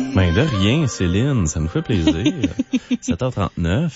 Ben de rien, Céline, ça nous fait plaisir. 7h39.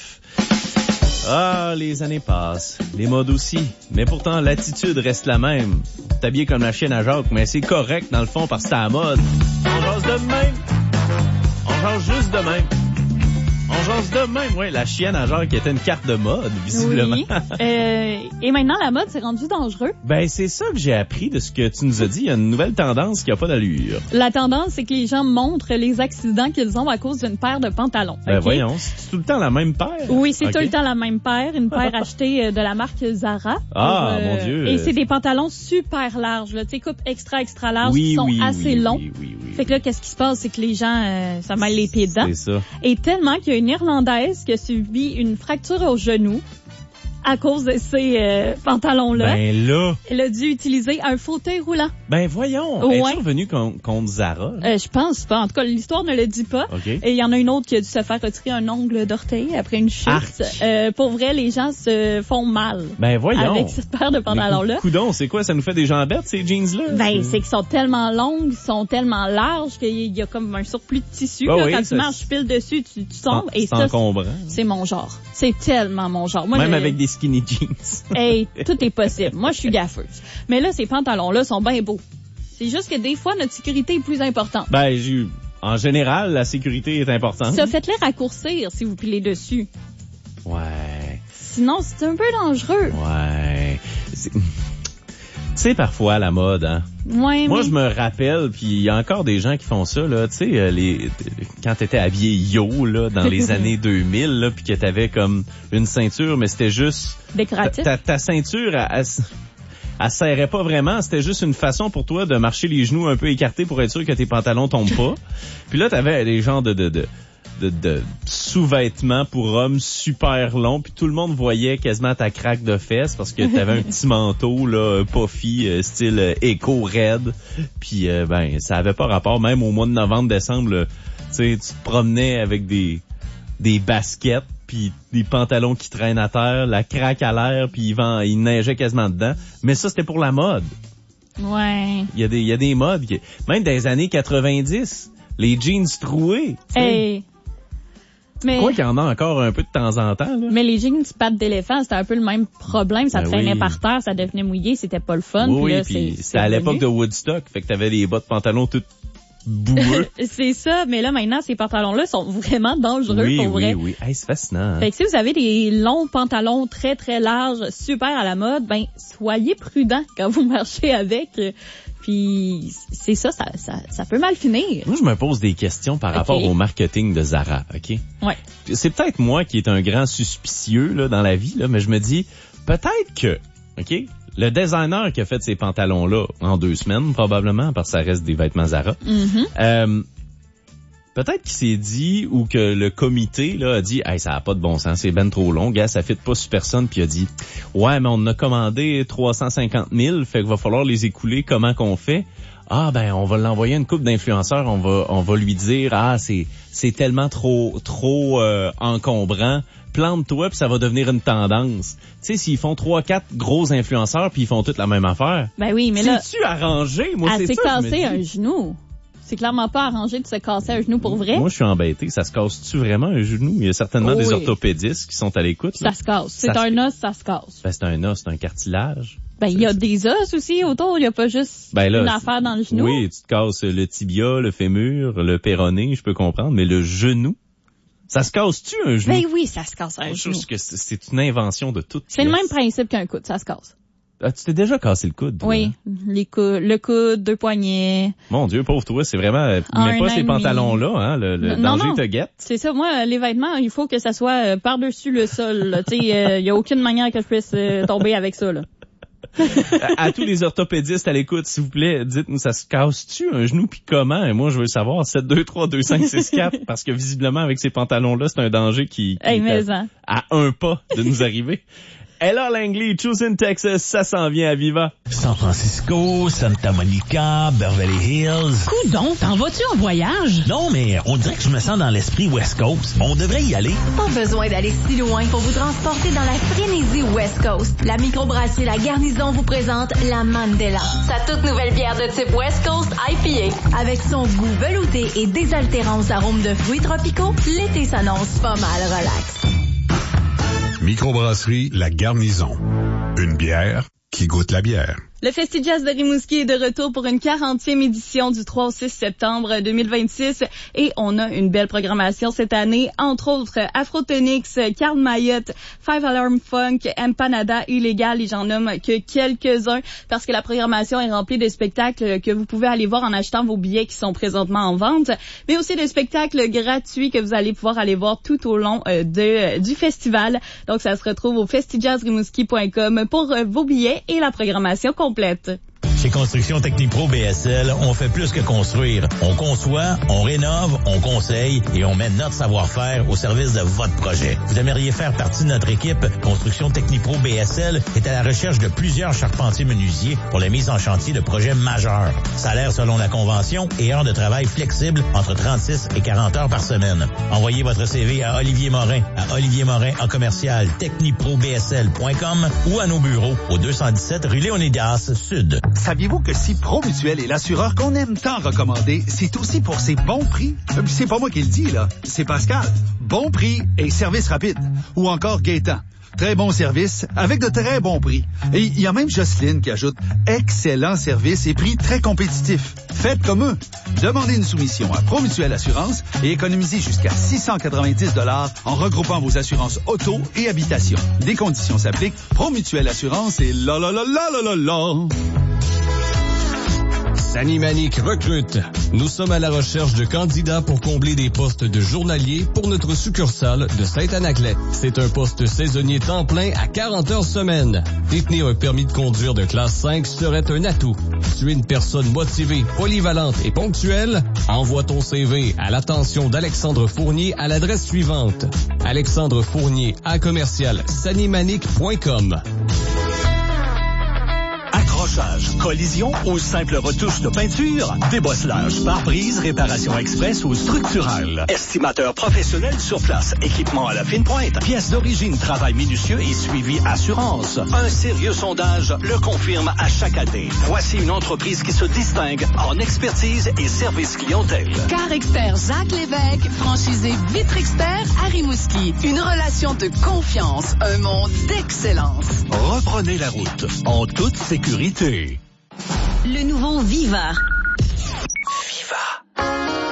Ah, les années passent, les modes aussi, mais pourtant l'attitude reste la même. T'habillé comme la chienne à Jacques, mais c'est correct dans le fond parce que c'est à la mode. On jase de même. On jase juste de même. On jase de même, oui, la chienne à Jacques qui était une carte de mode, visiblement. Oui. Et maintenant, la mode, c'est rendu dangereux. Ben, c'est ça que j'ai appris de ce que tu nous as dit. Il y a une nouvelle tendance qui a pas d'allure. La tendance, c'est que les gens montrent les accidents qu'ils ont à cause d'une paire de pantalons. Ben, okay? voyons, c'est tout le temps la même paire? Oui, c'est okay. tout le temps la même paire. Une paire achetée de la marque Zara. Ah, mon Dieu. Et c'est des pantalons super larges, là. Tu sais, coupe extra larges, oui, qui sont oui, assez longs. Oui. Fait que là, qu'est-ce qui se passe? C'est que les gens, ça mêle les pieds dedans. C'est ça. Et tellement qu'il y a une Irlandaise qui a subi une fracture au genou à cause de ces pantalons-là. Ben là. Elle a dû utiliser un fauteuil roulant. Ben voyons. Ouais. Es-tu revenu contre Zara? Je pense pas. En tout cas, l'histoire ne le dit pas. Okay. Et il y en a une autre qui a dû se faire retirer un ongle d'orteil après une chute. Pour vrai, les gens se font mal. Ben voyons. Avec cette paire de pantalons-là. Coudon, c'est quoi? Ça nous fait des jambettes, ces jeans-là? Ben, c'est qu'ils sont tellement longues, ils sont tellement larges qu'il y a comme un surplus de tissu. Ben là, oui, quand tu marches pile dessus, tu tombes. Et c'est ça, encombrant. c'est mon genre. C'est tellement mon genre. Moi, même avec des skinny jeans. Hey, tout est possible. Moi, je suis gaffeuse. Mais là, ces pantalons-là sont bien beaux. C'est juste que des fois, notre sécurité est plus importante. Ben, en général, la sécurité est importante. Ça, faites-les raccourcir si vous pilez dessus. Ouais. Sinon, c'est un peu dangereux. Ouais. C'est parfois la mode, hein. Ouais, moi, je me rappelle, puis il y a encore des gens qui font ça, là, tu sais, quand t'étais habillé yo, là, dans les années 2000, là, puis que t'avais comme une ceinture, mais c'était juste... décoratif. Ta ceinture, elle serrait pas vraiment, c'était juste une façon pour toi de marcher les genoux un peu écartés pour être sûr que tes pantalons tombent pas. Puis là, t'avais des genres de sous-vêtements pour hommes super longs, puis tout le monde voyait quasiment ta craque de fesses parce que t'avais un petit manteau là puffy style éco raide, puis ben ça avait pas rapport. Même au mois de novembre-décembre, tu sais, tu te promenais avec des baskets puis des pantalons qui traînent à terre, la craque à l'air, puis il neigeait quasiment dedans. Mais ça, c'était pour la mode. Ouais. Il y a des modes même dans les années 90, les jeans troués. Hey. Mais, quoi qu'il y en a encore un peu de temps en temps, là. Mais les jeans pattes d'éléphant, c'était un peu le même problème. Ça traînait oui. par terre, ça devenait mouillé, c'était pas le fun. Oui, puis c'était à l'époque de Woodstock, fait que t'avais les bas de pantalon tout boueux. C'est ça, mais là maintenant, ces pantalons-là sont vraiment dangereux pour vrai. Oui. Hey, c'est fascinant. Hein? Fait que si vous avez des longs pantalons très très larges, super à la mode, ben soyez prudents quand vous marchez avec. Puis c'est ça peut mal finir. Moi, je me pose des questions par rapport au marketing de Zara, OK? Ouais. C'est peut-être moi qui est un grand suspicieux là dans la vie, là, mais je me dis, peut-être que, OK, le designer qui a fait ces pantalons-là en 2 semaines, probablement, parce que ça reste des vêtements Zara, peut-être qu'il s'est dit, ou que le comité là a dit, hey, ça a pas de bon sens, c'est ben trop long, gars, ça fit pas sur personne, puis il a dit, ouais, mais on a commandé 350 000, fait qu'il va falloir les écouler, comment qu'on fait? Ah, ben, on va l'envoyer à une couple d'influenceurs, on va lui dire, ah, c'est tellement trop encombrant, plante-toi puis ça va devenir une tendance. Tu sais, s'ils font 3-4 gros influenceurs puis ils font toutes la même affaire. Ben oui, mais là. C'est-tu arrangé? Moi, c'est ça. Elle s'est cassé un genou. C'est clairement pas arrangé de se casser un genou pour vrai. Moi, je suis embêté. Ça se casse-tu vraiment un genou? Il y a certainement des orthopédistes qui sont à l'écoute. Ça se casse. C'est un os, ça se casse. Ben, c'est un os, c'est un cartilage. Ben, il y a des os aussi autour. Il y a pas juste une affaire dans le genou. Oui, tu te casses le tibia, le fémur, le péroné, je peux comprendre, mais le genou, ça se casse-tu un genou? Ben oui, ça se casse un genou. Je trouve que c'est une invention de toute pièce. C'est le même principe qu'un coude, ça se casse. Ah, tu t'es déjà cassé le coude? Toi, oui, le coude, 2 poignets. Mon Dieu, pauvre toi, c'est vraiment... Mais pas ces pantalons-là, hein, le danger te guette. C'est ça, moi, les vêtements, il faut que ça soit par-dessus le sol. Tu sais, il y a aucune manière que je puisse tomber avec ça, là. À tous les orthopédistes à l'écoute, s'il vous plaît, dites-nous, ça se casse-tu un genou pis comment? Et moi, je veux savoir 7232564 parce que visiblement, avec ces pantalons-là, c'est un danger qui est à un pas de nous arriver. Ella Langley, Choosing Texas, ça s'en vient à Viva. San Francisco, Santa Monica, Beverly Hills. Coudon, t'en vas-tu en voyage? Non, mais on dirait que je me sens dans l'esprit West Coast. On devrait y aller. Pas besoin d'aller si loin pour vous transporter dans la frénésie West Coast. La microbrasserie La Garnison vous présente la Mandela, sa toute nouvelle bière de type West Coast IPA. Avec son goût velouté et désaltérance arômes de fruits tropicaux, l'été s'annonce pas mal relax. Microbrasserie La Garnison. Une bière qui goûte la bière. Le Festivals de Rimouski est de retour pour une 40e édition du 3 au 6 septembre 2026 et on a une belle programmation cette année, entre autres Afrotonix, Karl Mayotte, Five Alarm Funk, Empanada Illégal et j'en nomme que quelques-uns parce que la programmation est remplie de spectacles que vous pouvez aller voir en achetant vos billets qui sont présentement en vente, mais aussi des spectacles gratuits que vous allez pouvoir aller voir tout au long du festival. Donc ça se retrouve au festivalsrimouski.com pour vos billets et la programmation complète. Chez Construction Technipro BSL, on fait plus que construire. On conçoit, on rénove, on conseille et on met notre savoir-faire au service de votre projet. Vous aimeriez faire partie de notre équipe? Construction Technipro BSL est à la recherche de plusieurs charpentiers menuisiers pour la mise en chantier de projets majeurs. Salaire selon la convention et heures de travail flexibles entre 36 et 40 heures par semaine. Envoyez votre CV à Olivier Morin, techniprobsl.com ou à nos bureaux au 217 rue Léonidas Sud. Saviez-vous que si Promutuel est l'assureur qu'on aime tant recommander, c'est aussi pour ses bons prix? C'est pas moi qui le dis, là. C'est Pascal. Bon prix et service rapide. Ou encore Gaétan. Très bon service avec de très bons prix. Et il y a même Jocelyne qui ajoute excellent service et prix très compétitifs. Faites comme eux. Demandez une soumission à Promutuel Assurance et économisez jusqu'à 690 $ en regroupant vos assurances auto et habitation. Des conditions s'appliquent. Promutuel Assurance et la. Sanimanic recrute. Nous sommes à la recherche de candidats pour combler des postes de journalier pour notre succursale de Saint-Anaclet. C'est un poste saisonnier temps plein à 40 heures semaine. Détenir un permis de conduire de classe 5 serait un atout. Tu es une personne motivée, polyvalente et ponctuelle? Envoie ton CV à l'attention d'Alexandre Fournier à l'adresse suivante. Alexandre Fournier à commercial-sanimanic.com. Accrochage, collision ou simple retouche de peinture, débosselage, pare-brise, réparation express ou structurelle. Estimateur professionnel sur place, équipement à la fine pointe, pièces d'origine, travail minutieux et suivi assurance. Un sérieux sondage le confirme à chaque année. Voici une entreprise qui se distingue en expertise et service clientèle. Car Expert Jacques Lévesque, franchisé Vitre Expert à Rimouski. Une relation de confiance, un monde d'excellence. Reprenez la route en toute sécurité. Le nouveau Viva,